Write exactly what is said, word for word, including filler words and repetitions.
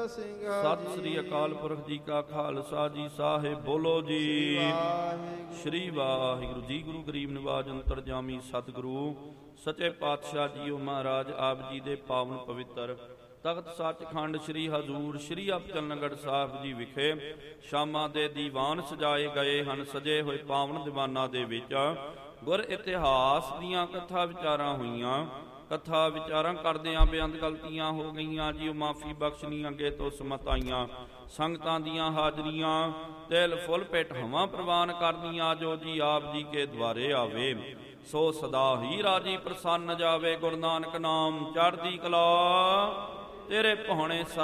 ਸਿੰਘ ਸਤਿ ਸ੍ਰੀ ਅਕਾਲ ਪੁਰਖ ਜੀ ਕਾ ਖਾਲਸਾ ਜੀ ਸਾਹਿਬ ਬੋਲੋ ਜੀ। ਸ਼੍ਰੀ ਵਾਹਿਗੁਰੂ ਜੀ। ਗੁਰੂ ਗਰੀਬ ਨਿਵਾਜ ਅੰਤਰਜਾਮੀ ਸਤਿਗੁਰੂ ਸੱਚੇ ਪਾਤਸ਼ਾਹ ਜੀਓ ਮਹਾਰਾਜ ਆਪ ਜੀ ਦੇ ਪਾਵਨ ਪਵਿੱਤਰ ਤਖਤ ਸੱਚਖੰਡ ਸ੍ਰੀ ਹਜ਼ੂਰ ਸ੍ਰੀ ਅਬਚਲਨਗੜ੍ਹ ਸਾਹਿਬ ਜੀ ਵਿਖੇ ਸ਼ਾਮਾਂ ਦੇ ਦੀਵਾਨ ਸਜਾਏ ਗਏ ਹਨ। ਸਜੇ ਹੋਏ ਪਾਵਨ ਦੀਵਾਨਾਂ ਦੇ ਵਿੱਚ ਗੁਰ ਇਤਿਹਾਸ ਦੀਆਂ ਕਥਾ ਵਿਚਾਰਾਂ ਹੋਈਆਂ। ਕਥਾ ਵਿਚਾਰਾਂ ਕਰਦਿਆਂ ਬੇਅੰਤ ਗਲਤੀਆਂ ਹੋ ਗਈਆਂ ਜੀ, ਉਹ ਮਾਫੀ ਬਖਸ਼ਣੀ ਅੱਗੇ ਤੋਂ ਸਮਤ ਆਈਆਂ। ਸੰਗਤਾਂ ਦੀਆਂ ਹਾਜ਼ਰੀਆਂ ਤਿਲ ਫੁੱਲ ਪੇਟ ਹਵਾਂ ਪ੍ਰਵਾਨ ਕਰਦੀਆਂ ਜੋ ਜੀ ਆਪ ਜੀ ਕੇ ਦੁਆਰੇ ਆਵੇ ਸੋ ਸਦਾ ਹੀ ਰਾਜੀ ਪ੍ਰਸੰਨ ਜਾਵੇ। ਗੁਰੂ ਨਾਨਕ ਨਾਮ ਚੜ੍ਹਦੀ ਕਲਾ ਤੇਰੇ ਭਾਣੇ